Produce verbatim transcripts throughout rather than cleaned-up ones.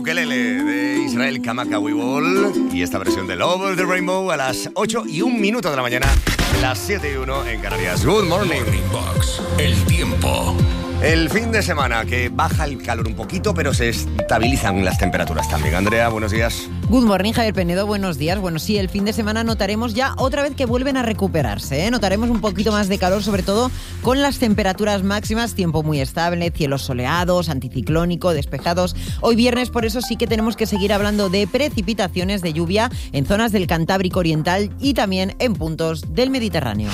Ukelele de Israel Kamakawiwo'ol y esta versión de Over the Rainbow a las ocho y un minuto de la mañana, las siete y uno en Canarias. Good morning. Morning Box, el tiempo. El fin de semana, que baja el calor un poquito, pero se estabilizan las temperaturas también. Andrea, buenos días. Good morning, Javier Penedo, buenos días. Bueno, sí, el fin de semana notaremos ya otra vez que vuelven a recuperarse, ¿eh? Notaremos un poquito más de calor, sobre todo con las temperaturas máximas, tiempo muy estable, cielos soleados, anticiclónico, despejados. Hoy viernes, por eso sí que tenemos que seguir hablando de precipitaciones de lluvia en zonas del Cantábrico Oriental y también en puntos del Mediterráneo.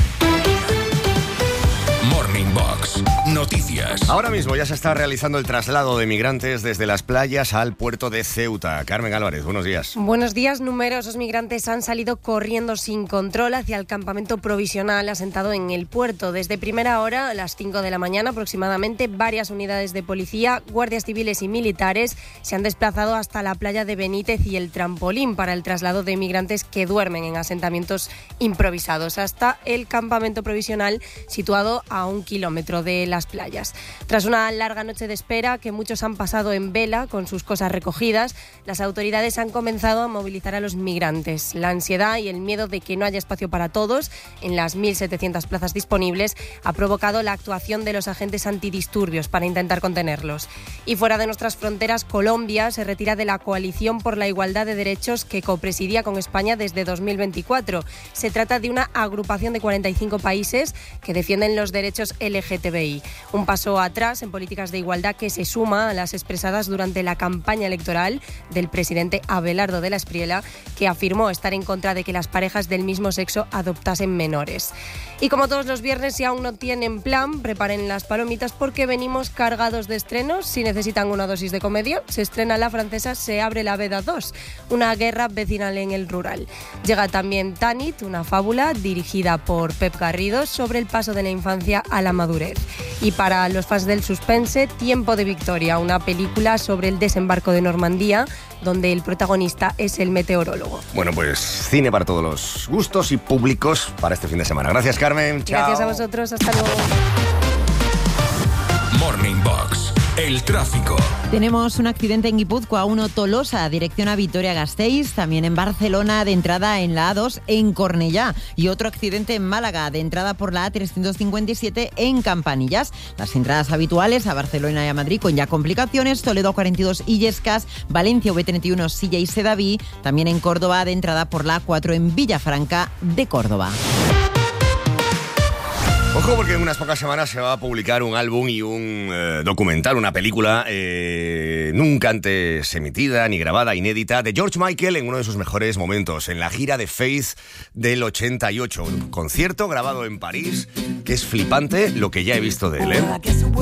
Morning Box, noticias. Ahora mismo ya se está realizando el traslado de migrantes desde las playas al puerto de Ceuta. Carmen Álvarez, buenos días. Buenos días. Numerosos migrantes han salido corriendo sin control hacia el campamento provisional asentado en el puerto. Desde primera hora, a las cinco de la mañana aproximadamente, varias unidades de policía, guardias civiles y militares se han desplazado hasta la playa de Benítez y el Trampolín para el traslado de migrantes que duermen en asentamientos improvisados hasta el campamento provisional situado a un kilómetro de las playas. Tras una larga noche de espera que muchos han pasado en vela con sus cosas recogidas, las autoridades han comenzado a movilizar a los migrantes. La ansiedad y el miedo de que no haya espacio para todos en las mil setecientas plazas disponibles ha provocado la actuación de los agentes antidisturbios para intentar contenerlos. Y fuera de nuestras fronteras, Colombia se retira de la Coalición por la Igualdad de Derechos que copresidía con España desde dos mil veinticuatro. Se trata de una agrupación de cuarenta y cinco países que defienden los derechos L G T B I. Un paso atrás en políticas de igualdad que se suma a las expresadas durante la campaña electoral del presidente Abelardo de la Espriella, que afirmó estar en contra de que las parejas del mismo sexo adoptasen menores. Y como todos los viernes, si aún no tienen plan, preparen las palomitas porque venimos cargados de estrenos. Si necesitan una dosis de comedia, se estrena La Francesa, se abre la veda dos, una guerra vecinal en el rural. Llega también Tanit, una fábula dirigida por Pep Garrido sobre el paso de la infancia a la madurez. Y para los fans del suspense, Tiempo de Victoria, una película sobre el desembarco de Normandía, donde el protagonista es el meteorólogo. Bueno, pues cine para todos los gustos y públicos para este fin de semana. Gracias, Carmen. Chao. Gracias a vosotros. Hasta luego. Morning Box, el tráfico. Tenemos un accidente en Guipúzcoa, uno Tolosa, dirección a Vitoria-Gasteiz, también en Barcelona, de entrada en la A dos en Cornellá, y otro accidente en Málaga, de entrada por la A trescientos cincuenta y siete en Campanillas. Las entradas habituales a Barcelona y a Madrid con ya complicaciones, Toledo cuarenta y dos Illescas, Valencia V treinta y uno Silla y Sedaví, también en Córdoba, de entrada por la A cuatro en Villafranca de Córdoba. Ojo, porque en unas pocas semanas se va a publicar un álbum y un eh, documental, una película eh, nunca antes emitida ni grabada, inédita, de George Michael en uno de sus mejores momentos, en la gira de Faith del ochenta y ocho. Un concierto grabado en París, que es flipante lo que ya he visto de él, ¿eh?